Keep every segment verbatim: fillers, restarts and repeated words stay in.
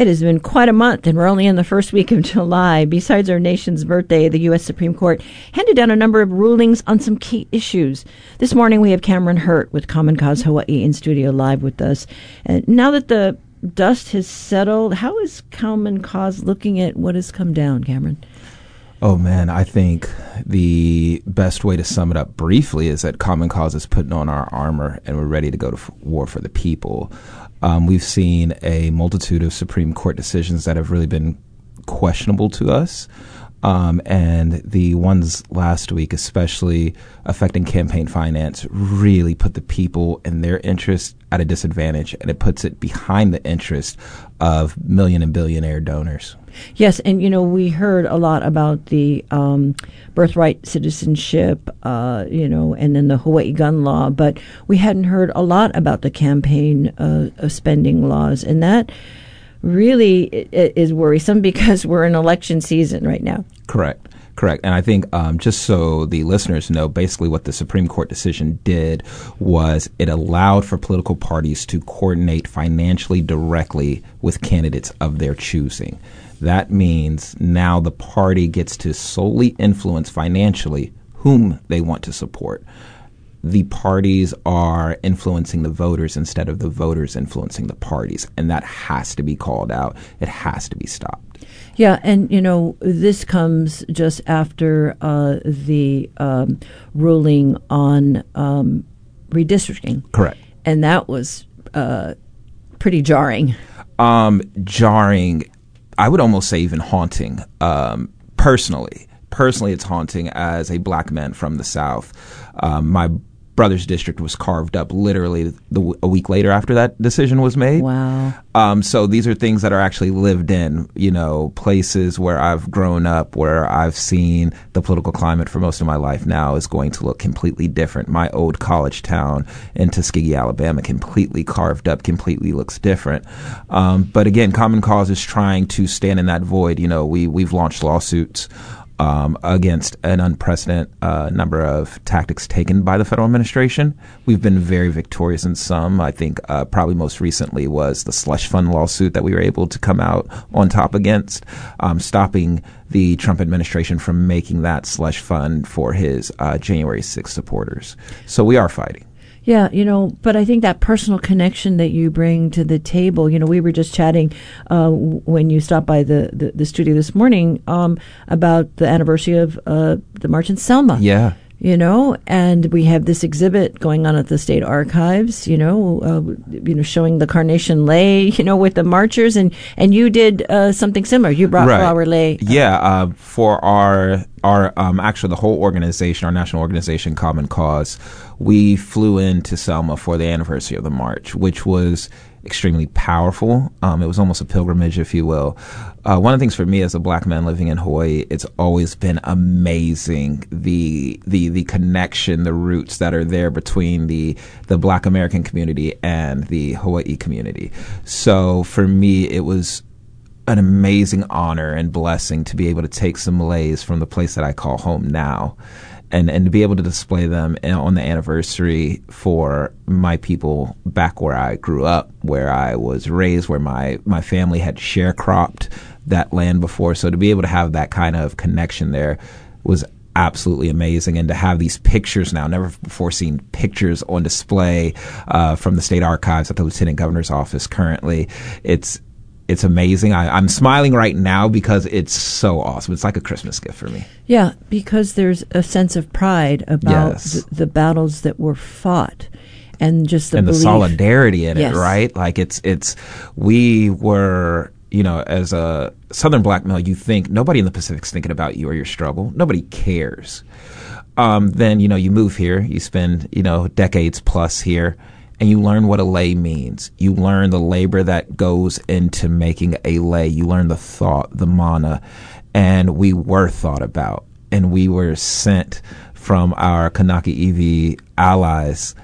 It has been quite a month, and we're only in the first week of July. Besides our nation's birthday, the U S Supreme Court handed down a number of rulings on some key issues. This morning, we have Cameron Hurt with Common Cause Hawaii in studio live with us. And now that the dust has settled, how is Common Cause looking at what has come down, Cameron? Oh, man, I think the best way to sum it up briefly is that Common Cause is putting on our armor and we're ready to go to f- war for the people. Um, we've seen a multitude of Supreme Court decisions that have really been questionable to us. Um, and the ones last week, especially affecting campaign finance, really put the people and their interests at a disadvantage, and it puts it behind the interest of million and billionaire donors. Yes, and, you know, we heard a lot about the um, birthright citizenship, uh, you know, and then the Hawaii gun law, but we hadn't heard a lot about the campaign uh, spending laws, and that really is worrisome because we're in election season right now. Correct. Correct. And I think um, just so the listeners know, basically what the Supreme Court decision did was it allowed for political parties to coordinate financially directly with candidates of their choosing. That means now the party gets to solely influence financially whom they want to support. The parties are influencing the voters instead of the voters influencing the parties. And that has to be called out. It has to be stopped. Yeah, and, you know, this comes just after uh, the um, ruling on um, redistricting. Correct. And that was uh, pretty jarring. Um, jarring, I would almost say even haunting, um, personally. Personally, it's haunting as a black man from the South. Um, my brother's district was carved up literally the, a week later after that decision was made. Wow. Um, so these are things that are actually lived in, you know, places where I've grown up, where I've seen the political climate for most of my life now is going to look completely different. My old college town in Tuskegee, Alabama, completely carved up, completely looks different. Um, but again, Common Cause is trying to stand in that void. You know, we, we've launched lawsuits Um, against an unprecedented uh, number of tactics taken by the federal administration. We've been very victorious in some. I think uh, probably most recently was the slush fund lawsuit that we were able to come out on top against, um, stopping the Trump administration from making that slush fund for his uh, January sixth supporters. So we are fighting. Yeah, you know, but I think that personal connection that you bring to the table, you know, we were just chatting uh, when you stopped by the, the, the studio this morning um, about the anniversary of uh, the March in Selma. Yeah. You know, and we have this exhibit going on at the State Archives, you know, uh, you know, showing the Carnation Lay, you know, with the marchers, and, and you did uh, something similar. You brought right. Flower Lay. Yeah, uh, for our, our um, actually the whole organization, our national organization, Common Cause, we flew into Selma for the anniversary of the march, which was extremely powerful. Um, it was almost a pilgrimage, if you will. Uh, one of the things for me as a black man living in Hawaii, it's always been amazing, the the the connection, the roots that are there between the the black American community and the Hawaii community. So for me, it was an amazing honor and blessing to be able to take some leis from the place that I call home now, and, and to be able to display them on the anniversary for my people back where I grew up, where I was raised, where my, my family had sharecropped that land before. So to be able to have that kind of connection there was absolutely amazing. And to have these pictures now, never before seen pictures on display uh, from the State Archives at the Lieutenant Governor's office currently, it's It's amazing. I, I'm smiling right now because it's so awesome. It's like a Christmas gift for me. Yeah, because there's a sense of pride about Yes. the, the battles that were fought, and just the and the belief. solidarity in Yes. it, right? Like it's it's we were, you know, as a Southern black male, you think nobody in the Pacific's thinking about you or your struggle. Nobody cares. Um, then you know you move here, you spend you know decades plus here. And you learn what a lei means. You learn the labor that goes into making a lei. You learn the thought, the mana. And we were thought about. And we were sent from our Kanaka Iwi allies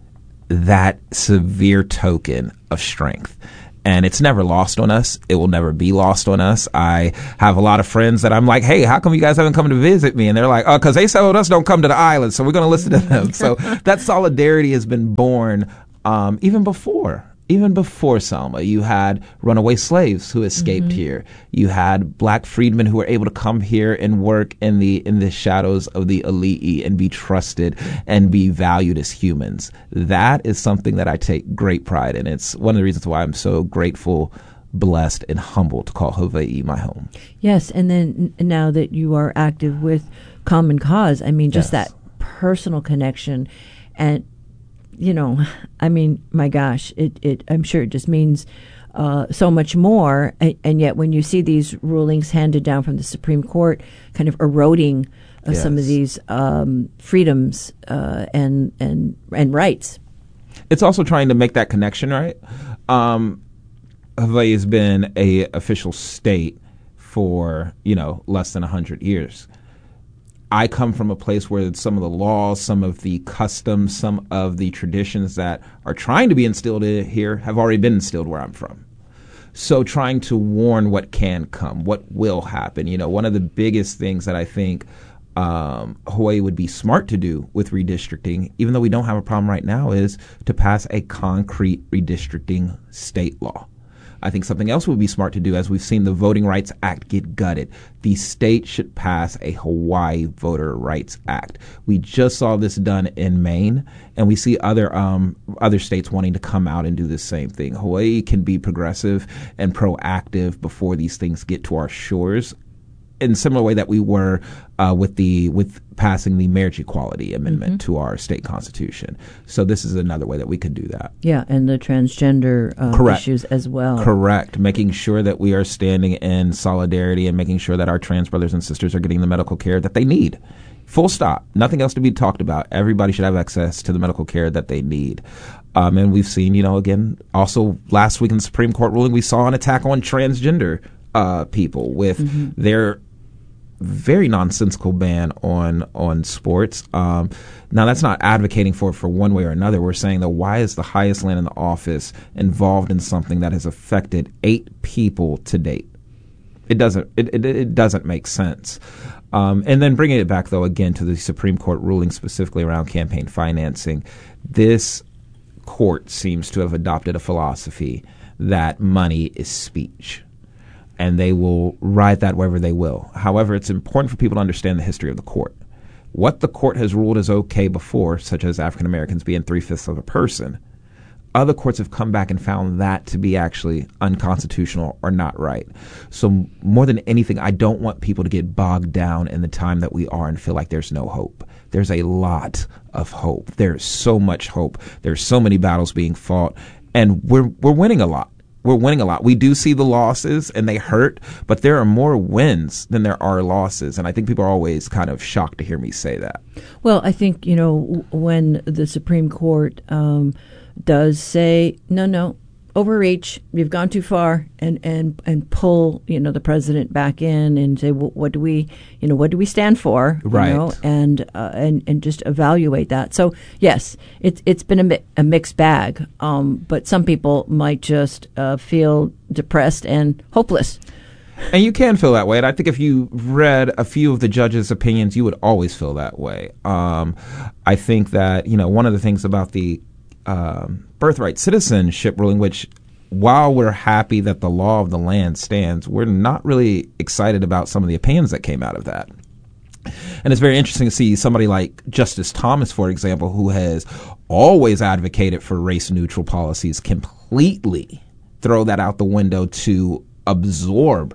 that severe token of strength. And it's never lost on us. It will never be lost on us. I have a lot of friends that I'm like, hey, how come you guys haven't come to visit me? And they're like, oh, because they told us don't come to the island, so we're going to listen to them. So that solidarity has been born um, even before, Even before Selma, you had runaway slaves who escaped mm-hmm. here. You had black freedmen who were able to come here and work in the in the shadows of the elite and be trusted and be valued as humans. That is something that I take great pride in. It's one of the reasons why I'm so grateful, blessed, and humbled to call Hawaii my home. Yes, and then now that you are active with Common Cause, I mean, just yes. that personal connection and you know, I mean, my gosh, it, it I'm sure it just means uh, so much more. And, and yet when you see these rulings handed down from the Supreme Court kind of eroding uh, yes. some of these um, freedoms uh, and, and, and rights. It's also trying to make that connection, right? Um, Hawaii has been a official state for, you know, less than one hundred years. I come from a place where some of the laws, some of the customs, some of the traditions that are trying to be instilled in here have already been instilled where I'm from. So trying to warn what can come, what will happen. You know, one of the biggest things that I think um, Hawaii would be smart to do with redistricting, even though we don't have a problem right now, is to pass a concrete redistricting state law. I think something else would be smart to do, as we've seen the Voting Rights Act get gutted. The state should pass a Hawaii Voter Rights Act. We just saw this done in Maine, and we see other um, other states wanting to come out and do the same thing. Hawaii can be progressive and proactive before these things get to our shores, in a similar way that we were uh, with the with passing the Marriage Equality Amendment mm-hmm. to our state constitution. So this is another way that we could do that. Yeah, and the transgender uh, issues as well. Correct. Making sure that we are standing in solidarity and making sure that our trans brothers and sisters are getting the medical care that they need. Full stop. Nothing else to be talked about. Everybody should have access to the medical care that they need. Um, and we've seen, you know, again, also last week in the Supreme Court ruling, we saw an attack on transgender uh, people with mm-hmm. their very nonsensical ban on on sports. Um, now, that's not advocating for it for one way or another. We're saying that why is the highest land in the office involved in something that has affected eight people to date? It doesn't. It it, it doesn't make sense. Um, and then bringing it back, though, again to the Supreme Court ruling specifically around campaign financing, this court seems to have adopted a philosophy that money is speech, and they will ride that wherever they will. However, it's important for people to understand the history of the court. What the court has ruled is okay before, such as African Americans being three-fifths of a person, other courts have come back and found that to be actually unconstitutional or not right. So more than anything, I don't want people to get bogged down in the time that we are and feel like there's no hope. There's a lot of hope. There's so much hope. There's so many battles being fought, and we're we're winning a lot. We're winning a lot. We do see the losses, and they hurt, but there are more wins than there are losses. And I think people are always kind of shocked to hear me say that. Well, I think, you know, when the Supreme Court um, does say, no, no, overreach, you've gone too far, and, and, and pull, you know, the president back in and say, well, what do we, you know, what do we stand for? You right. know, and, uh, and, and just evaluate that. So, yes, it's, it's been a, mi- a mixed bag, um, but some people might just uh, feel depressed and hopeless. And you can feel that way. And I think if you read a few of the judges' opinions, you would always feel that way. Um, I think that, you know, one of the things about the um, birthright citizenship ruling, which while we're happy that the law of the land stands, we're not really excited about some of the opinions that came out of that. And it's very interesting to see somebody like Justice Thomas, for example, who has always advocated for race-neutral policies, completely throw that out the window to absorb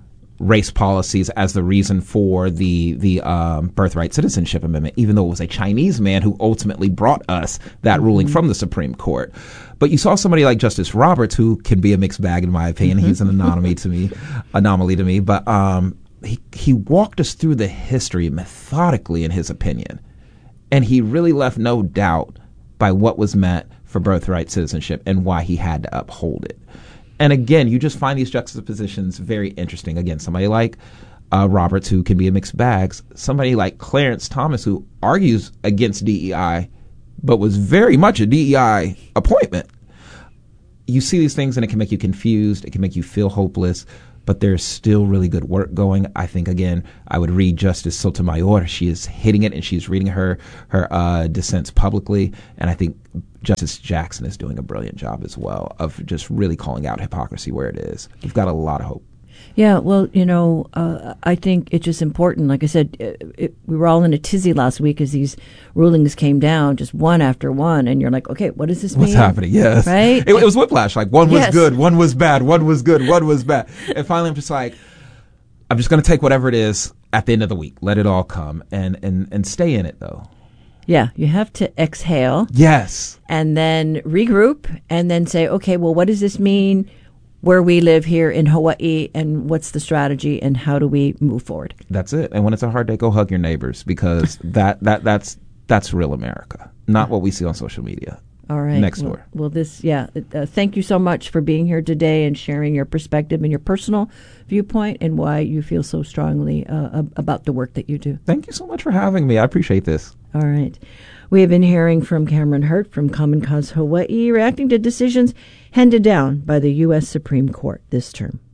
race policies as the reason for the the um, birthright citizenship amendment, even though it was a Chinese man who ultimately brought us that mm-hmm. ruling from the Supreme Court. But you saw somebody like Justice Roberts, who can be a mixed bag in my opinion. Mm-hmm. He's an anomaly to me, anomaly to me. But um, he he walked us through the history methodically, in his opinion, and he really left no doubt by what was meant for birthright citizenship and why he had to uphold it. And again, you just find these juxtapositions very interesting. Again, somebody like uh, Roberts, who can be a mixed bag, somebody like Clarence Thomas, who argues against D E I, but was very much a D E I appointment. You see these things, and it can make you confused. It can make you feel hopeless. but there's still really good work going. I think, again, I would read Justice Sotomayor. She is hitting it, and she's reading her her uh, dissents publicly. And I think Justice Jackson is doing a brilliant job as well of just really calling out hypocrisy where it is. We've got a lot of hope. Yeah, well, you know, uh, I think it's just important. Like I said, it, it, we were all in a tizzy last week as these rulings came down, just one after one, and you're like, okay, what does this What's mean? What's happening? Yes. Right? It, it was whiplash. Like, one was Yes. good, one was bad, one was good, one was bad. And finally, I'm just like, I'm just going to take whatever it is at the end of the week. Let it all come and, and, and stay in it, though. Yeah, you have to exhale. Yes. And then regroup and then say, okay, well, what does this mean where we live here in Hawaii, and what's the strategy, and how do we move forward? That's it. And when it's a hard day, go hug your neighbors, because that, that that's that's real America, not what we see on social media. All right. Next well, door. Well, this, yeah. Uh, thank you so much for being here today and sharing your perspective and your personal viewpoint and why you feel so strongly uh, about the work that you do. Thank you so much for having me. I appreciate this. All right. We have been hearing from Cameron Hurt from Common Cause Hawaii, reacting to decisions handed down by the U S Supreme Court this term.